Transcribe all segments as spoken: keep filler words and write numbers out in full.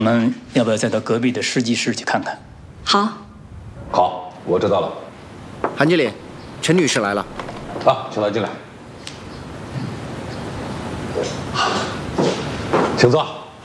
我们要不要再到隔壁的试剂室去看看？ 好。 好，我知道了。 韩经理，陈女士来了。 啊，请她进来。请坐。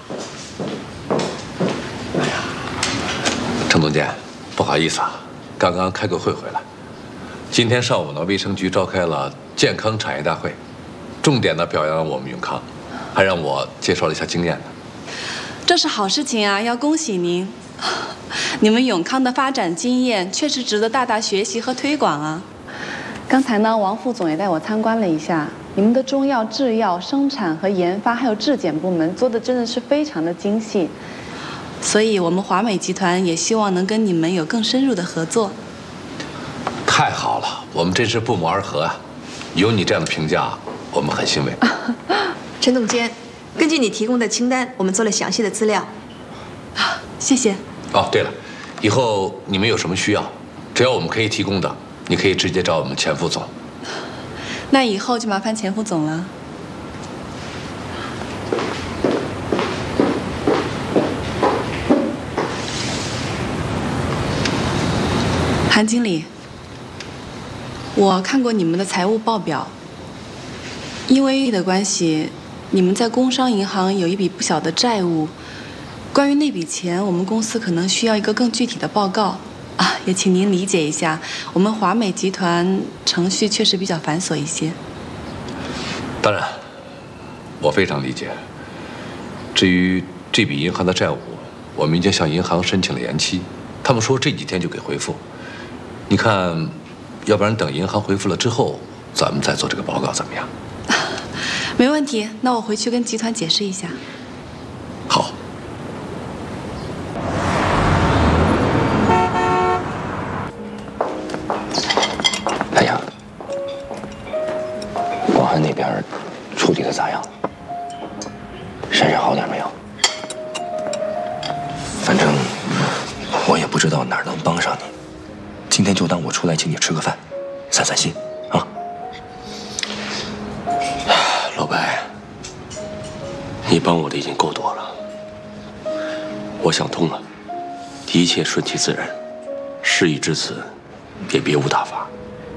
哎呀，陈总监，不好意思啊，刚刚开个会回来。今天上午呢，卫生局召开了健康产业大会，重点的表扬了我们永康，还让我介绍了一下经验呢。 这是好事情啊，要恭喜您。你们永康的发展经验确实值得大大学习和推广啊。刚才呢，王副总也带我参观了一下，你们的中药制药生产和研发还有质检部门做的真的是非常的精细，所以我们华美集团也希望能跟你们有更深入的合作。 太好了，我们真是不谋而合啊！有你这样的评价，我们很欣慰。 陈总监，根据你提供的清单，我们做了详细的资料。 啊，谢谢。 哦，对了，以后你们有什么需要，只要我们可以提供的，你可以直接找我们钱副总。 那以后就麻烦钱副总了。韩经理，我看过你们的财务报表，因为的关系，你们在工商银行有一笔不小的债务。关于那笔钱，我们公司可能需要一个更具体的报告啊，也请您理解一下，我们华美集团程序确实比较繁琐一些。 当然，我非常理解。至于这笔银行的债务，我们已经向银行申请了延期，他们说这几天就给回复。你看，要不然等银行回复了之后，咱们再做这个报告怎么样？ 没问题，那我回去跟集团解释一下。 好。 哎呀，广汉那边处理的咋样？珊珊好点没有？反正我也不知道哪儿能帮上你，今天就当我出来请你吃个饭，散散心啊。老白，你帮我的已经够多了，我想通了，一切顺其自然，事已至此，也别无他法。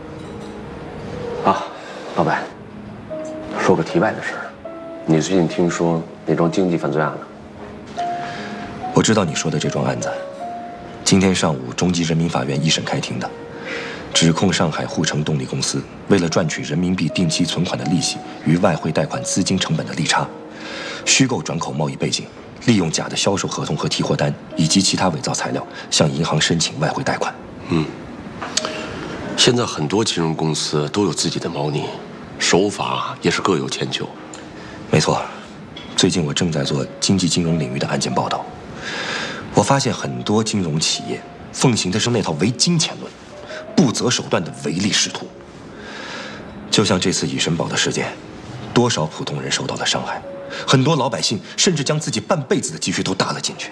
啊，老白，说个题外的事儿，你最近听说那桩经济犯罪案了？我知道你说的这桩案子，今天上午中级人民法院一审开庭的，指控上海沪城动力公司为了赚取人民币定期存款的利息与外汇贷款资金成本的利差，虚构转口贸易背景，利用假的销售合同和提货单以及其他伪造材料，向银行申请外汇贷款。嗯。现在很多金融公司都有自己的猫腻，手法也是各有千秋。没错，最近我正在做经济金融领域的案件报道，我发现很多金融企业奉行的是那套唯金钱论，不择手段的唯利是图。就像这次以身宝的事件，多少普通人受到了伤害，很多老百姓甚至将自己半辈子的积蓄都搭了进去。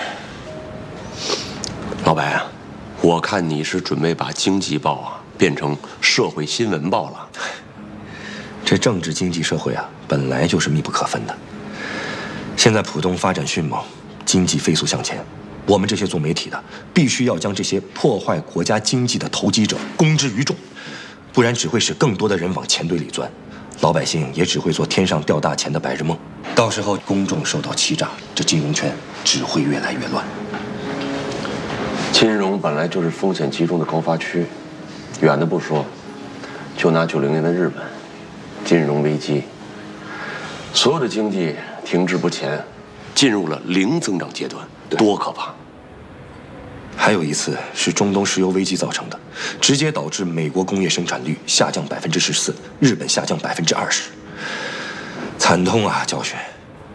老白啊，我看你是准备把经济报啊变成社会新闻报了。这政治、经济、社会啊，本来就是密不可分的。现在浦东发展迅猛，经济飞速向前，我们这些做媒体的，必须要将这些破坏国家经济的投机者公之于众，不然只会使更多的人往钱堆里钻，老百姓也只会做天上掉大钱的白日梦。到时候公众受到欺诈，这金融圈只会越来越乱。金融本来就是风险集中的高发区，远的不说，就拿九零年的日本，金融危机，所有的经济停滞不前，进入了零增长阶段，多可怕！还有一次是中东石油危机造成的，直接导致美国工业生产率下降百分之十四，日本下降百分之二十，惨痛啊！教训。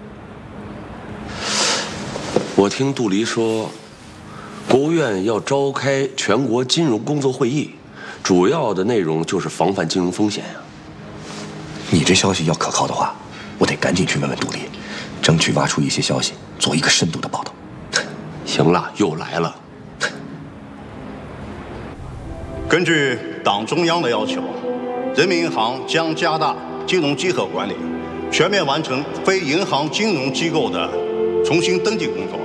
我听杜黎说，国务院要召开全国金融工作会议，主要的内容就是防范金融风险呀。你这消息要可靠的话，我得赶紧去问问杜黎，争取挖出一些消息，做一个深度的报道。行了，又来了。 根据党中央的要求，人民银行将加大金融稽核管理，全面完成非银行金融机构的重新登记工作。